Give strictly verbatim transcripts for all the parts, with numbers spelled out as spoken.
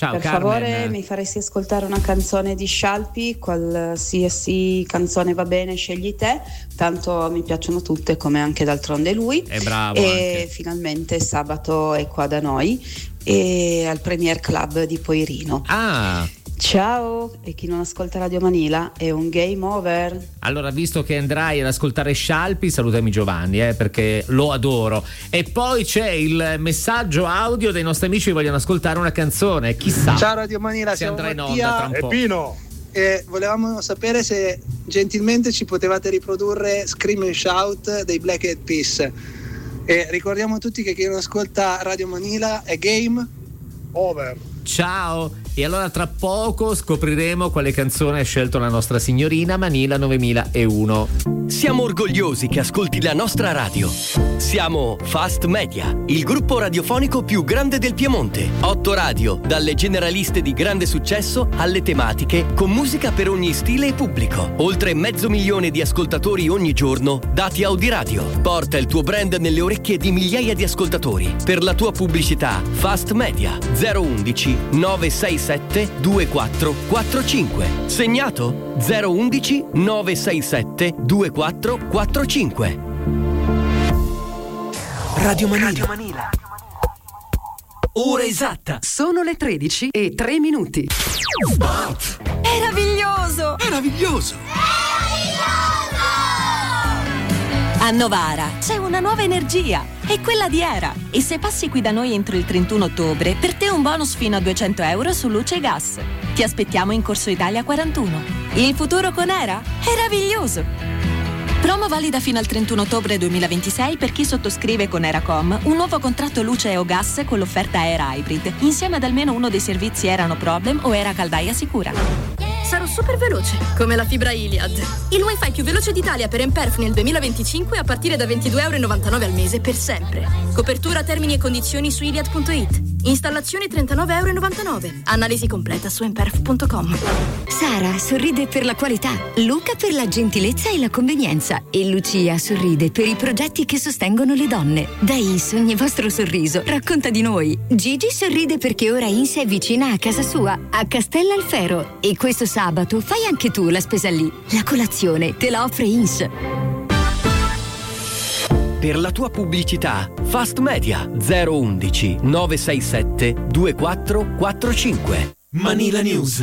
Ciao, per Carmen. favore mi faresti ascoltare una canzone di Scialpi, qualsiasi canzone va bene, scegli te, tanto mi piacciono tutte come anche d'altronde lui. È bravo E anche. finalmente sabato è qua da noi e al Premier Club di Poirino. Ah, Ciao, e chi non ascolta Radio Manila è un game over. allora visto che andrai ad ascoltare Scialpi, salutami Giovanni, eh, perché lo adoro. E poi c'è il messaggio audio dei nostri amici che vogliono ascoltare una canzone, chissà. Ciao Radio Manila, se siamo andrà in Mattia onda tra un E po'. Pino. e volevamo sapere se gentilmente ci potevate riprodurre Scream and Shout dei Black Eyed Peas. E ricordiamo a tutti che chi non ascolta Radio Manila è game Over. Ciao. E allora tra poco scopriremo quale canzone ha scelto la nostra signorina Manila novemilauno. Siamo orgogliosi che ascolti la nostra radio. Siamo Fast Media, il gruppo radiofonico più grande del Piemonte. Otto radio, dalle generaliste di grande successo alle tematiche, con musica per ogni stile e pubblico. Oltre mezzo milione di ascoltatori ogni giorno, dati Audiradio. Porta il tuo brand nelle orecchie di migliaia di ascoltatori. Per la tua pubblicità, Fast Media zero undici nove sei sette due quattro quattro cinque. Segnato zero undici nove sei sette due quattro quattro cinque. Radio Manila. Radio Manila. Ora esatta. Sono le tredici e tre minuti. Meraviglioso! Meraviglioso. A Novara c'è una nuova energia, è quella di Era. E se passi qui da noi entro il trentuno ottobre, per te un bonus fino a duecento euro su luce e gas. Ti aspettiamo in Corso Italia quarantuno. Il futuro con Era? Meraviglioso! Promo valida fino al trentuno ottobre duemilaventisei per chi sottoscrive con Eracom un nuovo contratto luce o gas con l'offerta Era Hybrid, insieme ad almeno uno dei servizi Era No Problem o Era Caldaia Sicura. Sarò super veloce, come la fibra Iliad. Il wifi più veloce d'Italia per Emperf nel duemilaventicinque a partire da ventidue euro e novantanove al mese per sempre. Copertura, termini e condizioni su iliad punto it. Installazione trentanove euro e novantanove. Analisi completa su emperf punto com. Sara sorride per la qualità, Luca per la gentilezza e la convenienza e Lucia sorride per i progetti che sostengono le donne. Da I S ogni vostro sorriso racconta di noi. Gigi sorride perché ora I N S è vicina a casa sua, a Castellalfero, e questo sabato fai anche tu la spesa lì. La colazione te la offre I N S. Per la tua pubblicità, Fast Media zero undici nove sei sette due quattro quattro cinque. Manila News.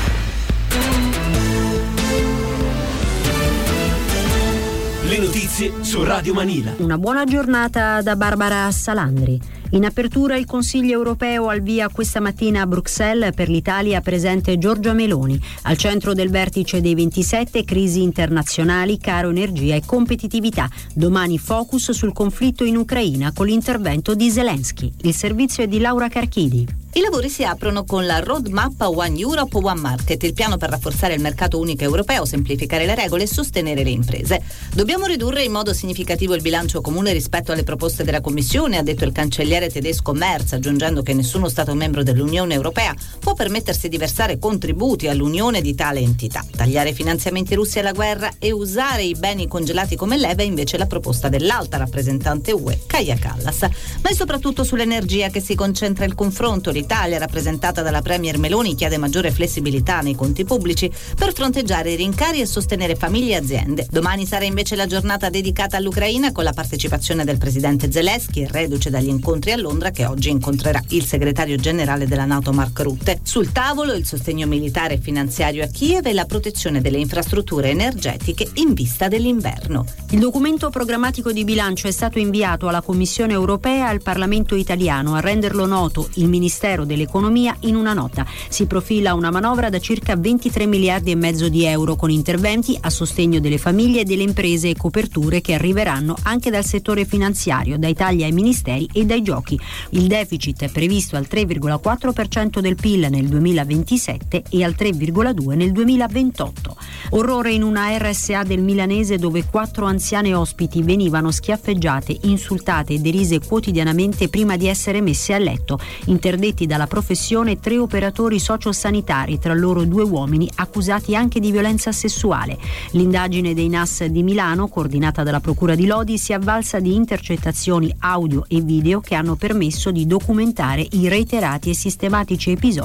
Le notizie su Radio Manila. Una buona giornata da Barbara Salandri. In apertura il Consiglio europeo al via questa mattina a Bruxelles, per l'Italia presente Giorgia Meloni. Al centro del vertice dei ventisette, crisi internazionali, caro energia e competitività. Domani focus sul conflitto in Ucraina con l'intervento di Zelensky. Il servizio è di Laura Carchidi. I lavori si aprono con la Roadmap One Europe One Market, il piano per rafforzare il mercato unico europeo, semplificare le regole e sostenere le imprese. Dobbiamo ridurre in modo significativo il bilancio comune rispetto alle proposte della Commissione, ha detto il cancelliere tedesco Merz, aggiungendo che nessuno Stato membro dell'Unione Europea può permettersi di versare contributi all'unione di tale entità. Tagliare i finanziamenti russi alla guerra e usare i beni congelati come leva è invece la proposta dell'alta rappresentante U E, Kaja Kallas. Ma è soprattutto sull'energia che si concentra il confronto. L'Italia, rappresentata dalla Premier Meloni, chiede maggiore flessibilità nei conti pubblici per fronteggiare i rincari e sostenere famiglie e aziende. Domani sarà invece la giornata dedicata all'Ucraina con la partecipazione del presidente Zelensky, reduce dagli incontri a Londra, che oggi incontrerà il segretario generale della NATO Mark Rutte. Sul tavolo il sostegno militare e finanziario a Kiev e la protezione delle infrastrutture energetiche in vista dell'inverno. Il documento programmatico di bilancio è stato inviato alla Commissione europea e al Parlamento italiano. A renderlo noto il Ministero dell'Economia in una nota. Si profila una manovra da circa ventitré miliardi e mezzo di euro, con interventi a sostegno delle famiglie e delle imprese e coperture che arriveranno anche dal settore finanziario, dai tagli ai ministeri e dai giochi. Il deficit è previsto al tre virgola quattro per cento del P I L nel duemilaventisette e al tre virgola due per cento nel duemilaventotto. Orrore in una R S A del Milanese, dove quattro anziane ospiti venivano schiaffeggiate, insultate e derise quotidianamente prima di essere messe a letto. Interdetti dalla professione tre operatori sociosanitari, tra loro due uomini accusati anche di violenza sessuale. L'indagine dei N A S di Milano, coordinata dalla Procura di Lodi, si è avvalsa di intercettazioni audio e video che hanno permesso di documentare i reiterati e sistematici episodi